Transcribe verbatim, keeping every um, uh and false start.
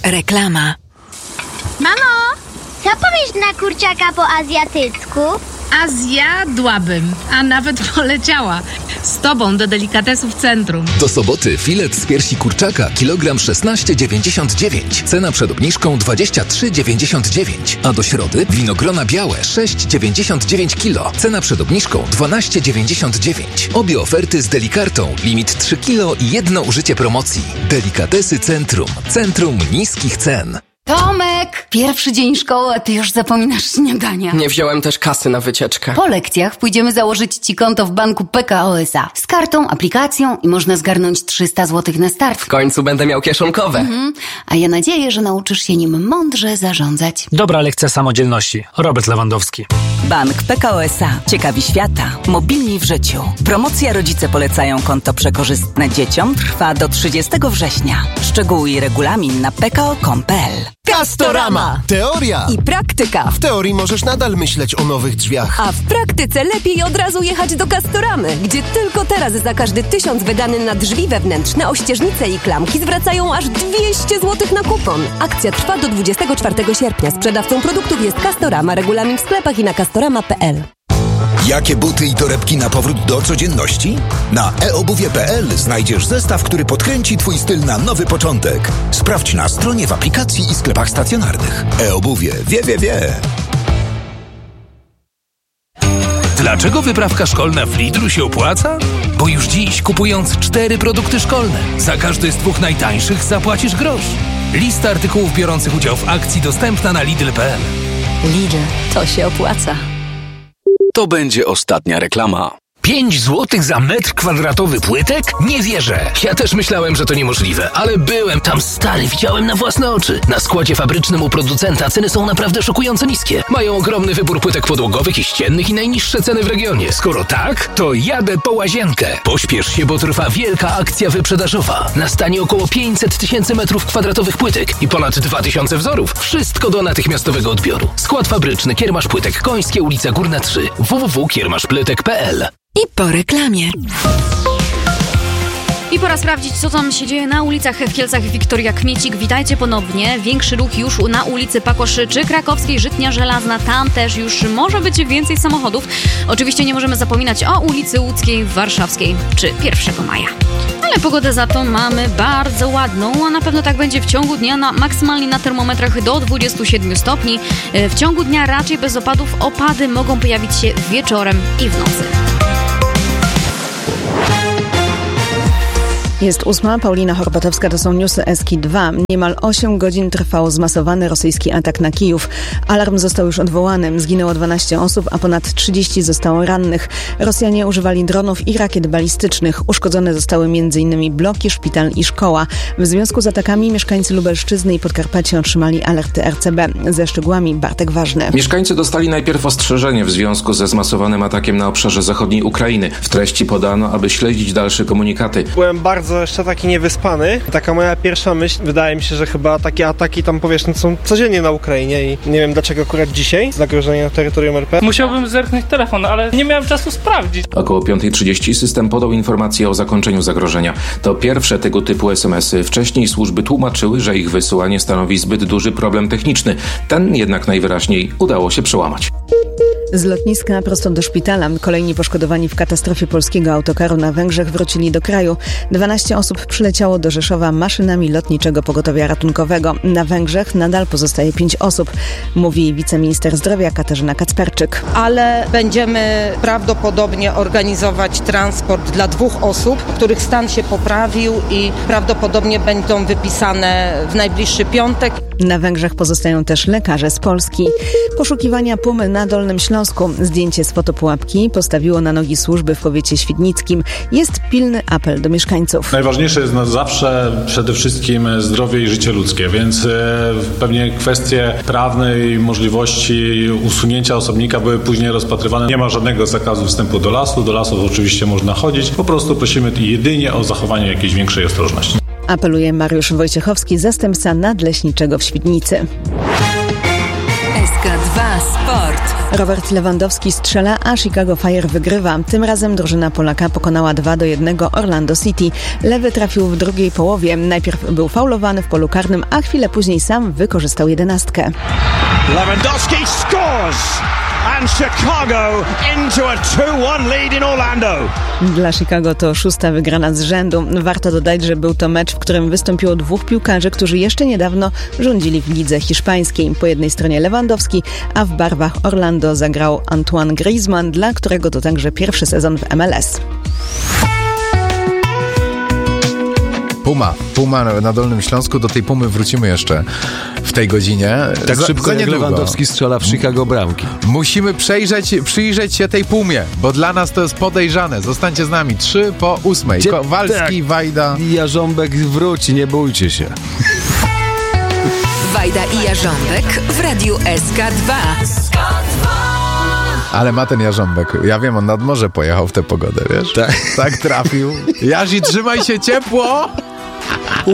Reklama. Mamo, co powiesz na kurczaka po azjatycku? A zjadłabym, a nawet poleciała. Z tobą do delikatesów centrum. Do soboty filet z piersi kurczaka kilogram szesnaście dziewięćdziesiąt dziewięć. Cena przed obniżką dwadzieścia trzy dziewięćdziesiąt dziewięć. A do środy winogrona białe sześć dziewięćdziesiąt dziewięć kilo. Cena przed obniżką dwanaście dziewięćdziesiąt dziewięć. Obie oferty z Delikartą. Limit trzy kilo i jedno użycie promocji. Delikatesy Centrum. Centrum niskich cen. Tomek! Pierwszy dzień szkoły, a ty już zapominasz śniadania. Nie wziąłem też kasy na wycieczkę. Po lekcjach pójdziemy założyć ci konto w banku P K O S A. Z kartą, aplikacją i można zgarnąć trzysta złotych na start. W końcu będę miał kieszonkowe. Mhm. A ja nadzieję, że nauczysz się nim mądrze zarządzać. Dobra lekcja samodzielności. Robert Lewandowski. Bank P K O S A. Ciekawi świata. Mobilni w życiu. Promocja Rodzice polecają konto przekorzystne dzieciom trwa do trzydziestego września. Szczegóły i regulamin na p k o kropka com kropka p l. Castorama. Teoria i praktyka. W teorii możesz nadal myśleć o nowych drzwiach. A w praktyce lepiej od razu jechać do Castoramy, gdzie tylko teraz za każdy tysiąc wydany na drzwi wewnętrzne, ościeżnice i klamki zwracają aż dwieście złotych na kupon. Akcja trwa do dwudziestego czwartego sierpnia. Sprzedawcą produktów jest Castorama. Regulamin w sklepach i na castorama kropka p l. Jakie buty i torebki na powrót do codzienności? Na e obuwie kropka p l znajdziesz zestaw, który podkręci twój styl na nowy początek. Sprawdź na stronie, w aplikacji i sklepach stacjonarnych. E-obuwie. Wie, wie, wie. Dlaczego wyprawka szkolna w Lidlu się opłaca? Bo już dziś, kupując cztery produkty szkolne, za każdy z dwóch najtańszych zapłacisz grosz. Lista artykułów biorących udział w akcji dostępna na lidl kropka p l. Lidl, to się opłaca. To będzie ostatnia reklama. pięć złotych za metr kwadratowy płytek? Nie wierzę. Ja też myślałem, że to niemożliwe, ale byłem tam, stary, widziałem na własne oczy. Na składzie fabrycznym u producenta ceny są naprawdę szokująco niskie. Mają ogromny wybór płytek podłogowych i ściennych i najniższe ceny w regionie. Skoro tak, to jadę po łazienkę. Pośpiesz się, bo trwa wielka akcja wyprzedażowa. Nastanie około pięćset tysięcy metrów kwadratowych płytek i ponad dwa tysiące wzorów. Wszystko do natychmiastowego odbioru. Skład fabryczny Kiermasz Płytek Końskie, ulica Górna trzy. w w w kropka kiermasz płytek kropka p l. I po reklamie. I pora sprawdzić, co tam się dzieje na ulicach w Kielcach. Wiktoria Kmiecik, witajcie ponownie. Większy ruch już na ulicy Pakoszyczy Krakowskiej, Żytnia Żelazna. Tam też już może być więcej samochodów. Oczywiście nie możemy zapominać o ulicy Łódzkiej, Warszawskiej czy pierwszego maja. Ale pogodę za to mamy bardzo ładną, a na pewno tak będzie w ciągu dnia, na maksymalnie na termometrach do dwudziestu siedmiu stopni. W ciągu dnia raczej bez opadów. Opady mogą pojawić się wieczorem i w nocy. Jest ósma, Paulina Horbatowska, to są newsy Eski dwa. Niemal osiem godzin trwał zmasowany rosyjski atak na Kijów. Alarm został już odwołany. Zginęło dwanaście osób, a ponad trzydzieści zostało rannych. Rosjanie używali dronów i rakiet balistycznych. Uszkodzone zostały m.in. bloki, szpital i szkoła. W związku z atakami mieszkańcy Lubelszczyzny i Podkarpacia otrzymali alerty R C B. Ze szczegółami Bartek Ważny. Mieszkańcy dostali najpierw ostrzeżenie w związku ze zmasowanym atakiem na obszarze zachodniej Ukrainy. W treści podano, aby śledzić dalsze komunikaty. Byłem bardzo jeszcze taki niewyspany. Taka moja pierwsza myśl, wydaje mi się, że chyba takie ataki tam, powiedzmy, są codziennie na Ukrainie i nie wiem dlaczego akurat dzisiaj zagrożenie na terytorium R P. Musiałbym zerknąć telefon, ale nie miałem czasu sprawdzić. Około piąta trzydzieści system podał informację o zakończeniu zagrożenia. To pierwsze tego typu es em esy. Wcześniej służby tłumaczyły, że ich wysyłanie stanowi zbyt duży problem techniczny. Ten jednak najwyraźniej udało się przełamać. Z lotniska prosto do szpitala. Kolejni poszkodowani w katastrofie polskiego autokaru na Węgrzech wrócili do kraju. dwanaście osób przyleciało do Rzeszowa maszynami lotniczego pogotowia ratunkowego. Na Węgrzech nadal pozostaje pięć osób, mówi wiceminister zdrowia Katarzyna Kacperczyk. Ale będziemy prawdopodobnie organizować transport dla dwóch osób, których stan się poprawił i prawdopodobnie będą wypisane w najbliższy piątek. Na Węgrzech pozostają też lekarze z Polski. Poszukiwania pumy na Dolnym Śląsku. Zdjęcie z fotopułapki postawiło na nogi służby w powiecie świdnickim. Jest pilny apel do mieszkańców. Najważniejsze jest zawsze przede wszystkim zdrowie i życie ludzkie, więc pewnie kwestie prawne i możliwości usunięcia osobnika były później rozpatrywane. Nie ma żadnego zakazu wstępu do lasu. Do lasów oczywiście można chodzić. Po prostu prosimy jedynie o zachowanie jakiejś większej ostrożności. Apeluje Mariusz Wojciechowski, zastępca nadleśniczego w Świdnicy. S K dwa Sport. Robert Lewandowski strzela, a Chicago Fire wygrywa. Tym razem drużyna Polaka pokonała dwa do jednego Orlando City. Lewy trafił w drugiej połowie. Najpierw był faulowany w polu karnym, a chwilę później sam wykorzystał jedenastkę. Lewandowski scores! And Chicago into a two one lead in Orlando. Dla Chicago to szósta wygrana z rzędu. Warto dodać, że był to mecz, w którym wystąpiło dwóch piłkarzy, którzy jeszcze niedawno rządzili w lidze hiszpańskiej. Po jednej stronie Lewandowski, a w barwach Orlando zagrał Antoine Griezmann, dla którego to także pierwszy sezon w M L S. Puma. Puma na Dolnym Śląsku. Do tej Pumy wrócimy jeszcze w tej godzinie. Tak za, szybko za jak niedługo. Lewandowski strzela w Chicago bramki. Musimy przejrzeć, przyjrzeć się tej Pumie, bo dla nas to jest podejrzane. Zostańcie z nami. Trzy po ósmej. Gdzie, Kowalski, tak, Wajda. Jarząbek wróci, nie bójcie się. Wajda i Jarząbek w Radiu S K dwa. Ale ma ten Jarząbek. Ja wiem, on nad morze pojechał w tę pogodę, wiesz? Tak. Tak trafił. Jazi, trzymaj się ciepło!